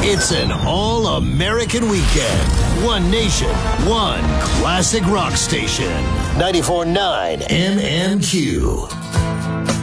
It's an all-American weekend. One nation, one classic rock station. 94.9 MMQ.